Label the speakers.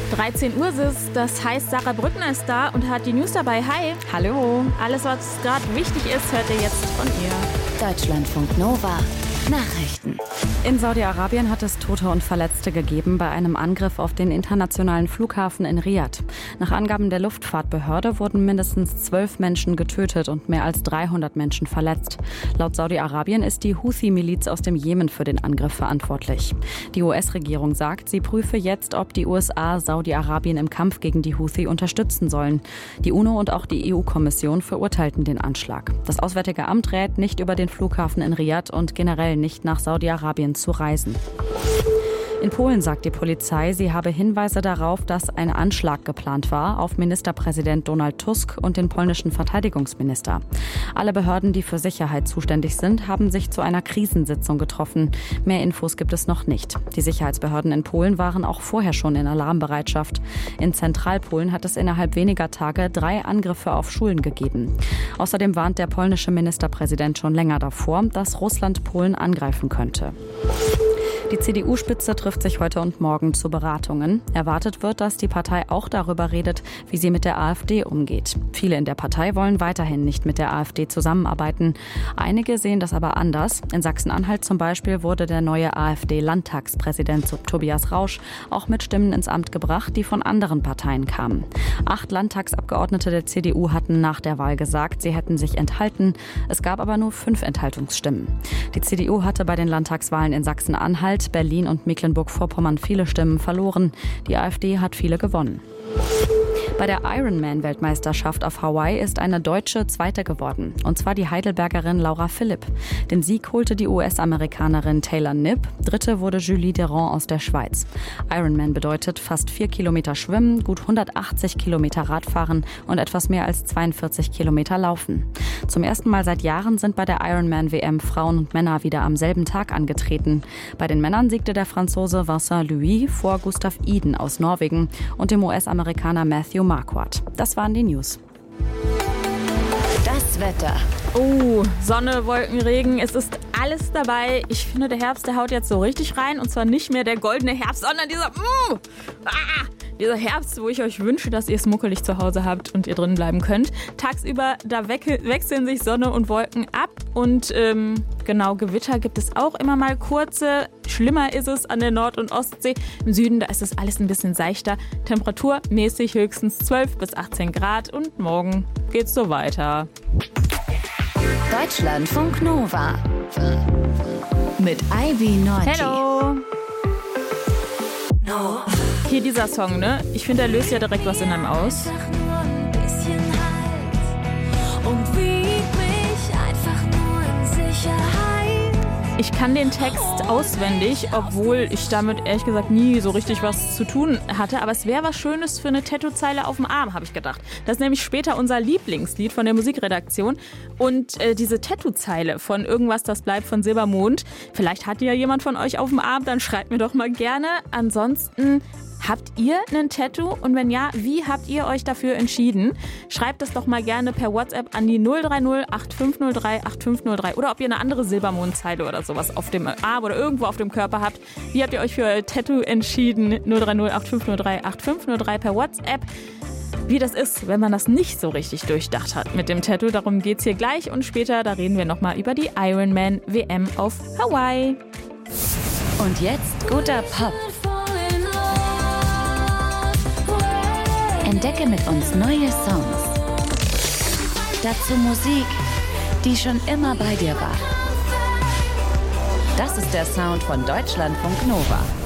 Speaker 1: 13 Uhr ist es, das heißt, Sarah Brückner ist da und hat die News dabei. Hi.
Speaker 2: Hallo.
Speaker 1: Alles, was gerade wichtig ist, hört ihr jetzt von ihr.
Speaker 3: Deutschlandfunk Nova. Nachrichten.
Speaker 2: In Saudi-Arabien hat es Tote und Verletzte gegeben bei einem Angriff auf den internationalen Flughafen in Riad. Nach Angaben der Luftfahrtbehörde wurden mindestens 12 Menschen getötet und mehr als 300 Menschen verletzt. Laut Saudi-Arabien ist die Houthi-Miliz aus dem Jemen für den Angriff verantwortlich. Die US-Regierung sagt, sie prüfe jetzt, ob die USA Saudi-Arabien im Kampf gegen die Houthi unterstützen sollen. Die UNO und auch die EU-Kommission verurteilten den Anschlag. Das Auswärtige Amt rät, nicht über den Flughafen in Riad und generell nicht nach Saudi-Arabien zu reisen. In Polen sagt die Polizei, sie habe Hinweise darauf, dass ein Anschlag geplant war auf Ministerpräsident Donald Tusk und den polnischen Verteidigungsminister. Alle Behörden, die für Sicherheit zuständig sind, haben sich zu einer Krisensitzung getroffen. Mehr Infos gibt es noch nicht. Die Sicherheitsbehörden in Polen waren auch vorher schon in Alarmbereitschaft. In Zentralpolen hat es innerhalb weniger Tage 3 Angriffe auf Schulen gegeben. Außerdem warnt der polnische Ministerpräsident schon länger davor, dass Russland Polen angreifen könnte. Die CDU-Spitze trifft sich heute und morgen zu Beratungen. Erwartet wird, dass die Partei auch darüber redet, wie sie mit der AfD umgeht. Viele in der Partei wollen weiterhin nicht mit der AfD zusammenarbeiten. Einige sehen das aber anders. In Sachsen-Anhalt zum Beispiel wurde der neue AfD-Landtagspräsident Tobias Rausch auch mit Stimmen ins Amt gebracht, die von anderen Parteien kamen. 8 Landtagsabgeordnete der CDU hatten nach der Wahl gesagt, sie hätten sich enthalten. Es gab aber nur 5 Enthaltungsstimmen. Die CDU hatte bei den Landtagswahlen in Sachsen-Anhalt, Berlin und Mecklenburg-Vorpommern viele Stimmen verloren. Die AfD hat viele gewonnen. Bei der Ironman-Weltmeisterschaft auf Hawaii ist eine Deutsche Zweite geworden. Und zwar die Heidelbergerin Laura Philipp. Den Sieg holte die US-Amerikanerin Taylor Knibb. Dritte wurde Julie Derand aus der Schweiz. Ironman bedeutet fast 4 Kilometer Schwimmen, gut 180 Kilometer Radfahren und etwas mehr als 42 Kilometer Laufen. Zum ersten Mal seit Jahren sind bei der Ironman-WM Frauen und Männer wieder am selben Tag angetreten. Bei den Männern siegte der Franzose Vincent Louis vor Gustav Iden aus Norwegen und dem US-Amerikaner Matthew Marquardt. Das waren die News.
Speaker 3: Das Wetter.
Speaker 1: Oh, Sonne, Wolken, Regen, es ist alles dabei. Ich finde, der Herbst, der haut jetzt so richtig rein. Und zwar nicht mehr der goldene Herbst, sondern dieser Herbst, wo ich euch wünsche, dass ihr es muckelig zu Hause habt und ihr drin bleiben könnt. Tagsüber, da wechseln sich Sonne und Wolken ab. Und Gewitter gibt es auch immer mal kurze. Schlimmer ist es an der Nord- und Ostsee. Im Süden, da ist es alles ein bisschen seichter. Temperaturmäßig höchstens 12 bis 18 Grad. Und morgen geht's so weiter.
Speaker 3: Deutschlandfunk Nova. Mit Ivy Norti.
Speaker 1: Hello. Hier dieser Song, ne? Ich finde, der löst ja direkt was in einem aus. Ich kann den Text auswendig, obwohl ich damit ehrlich gesagt nie so richtig was zu tun hatte. Aber es wäre was Schönes für eine Tattoo-Zeile auf dem Arm, habe ich gedacht. Das ist nämlich später unser Lieblingslied von der Musikredaktion. Und diese Tattoo-Zeile von Irgendwas, das bleibt von Silbermond. Vielleicht hat die ja jemand von euch auf dem Arm, dann schreibt mir doch mal gerne. Ansonsten... Habt ihr einen Tattoo? Und wenn ja, wie habt ihr euch dafür entschieden? Schreibt es doch mal gerne per WhatsApp an die 030 8503 8503 oder ob ihr eine andere Silbermondzeile oder sowas auf dem Arm oder irgendwo auf dem Körper habt. Wie habt ihr euch für euer Tattoo entschieden? 030 8503 8503 per WhatsApp. Wie das ist, wenn man das nicht so richtig durchdacht hat mit dem Tattoo, darum geht's hier gleich. Und später, da reden wir nochmal über die Ironman WM auf Hawaii.
Speaker 3: Und jetzt guter Pop. Entdecke mit uns neue Songs. Dazu Musik, die schon immer bei dir war. Das ist der Sound von Deutschlandfunk Nova.